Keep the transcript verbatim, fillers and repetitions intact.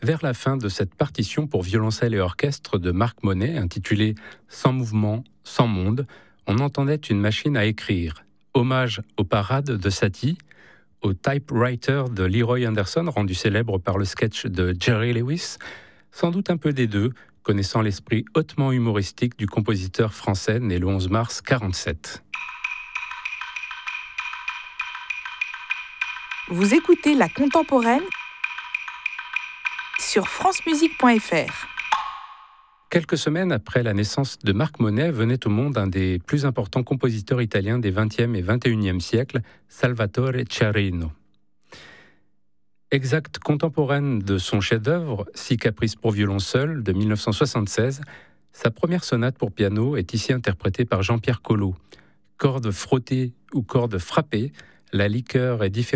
Vers la fin de cette partition pour violoncelle et orchestre de Marc Monet, intitulée « Sans mouvement, sans monde », on entendait une machine à écrire. Hommage aux parades de Satie, au typewriter de Leroy Anderson, rendu célèbre par le sketch de Jerry Lewis, sans doute un peu des deux, connaissant l'esprit hautement humoristique du compositeur français né le onze mars quarante-sept. Vous écoutez La Contemporaine sur francemusique point f r. Quelques semaines après la naissance de Marc Monet, venait au monde un des plus importants compositeurs italiens des vingtième et vingt et unième siècles, Salvatore Ciarino. Exacte contemporaine de son chef-d'œuvre, Six caprices pour violon seul, de dix-neuf cent soixante-seize, sa première sonate pour piano est ici interprétée par Jean-Pierre Collot. Cordes frottées ou cordes frappées, la liqueur est différente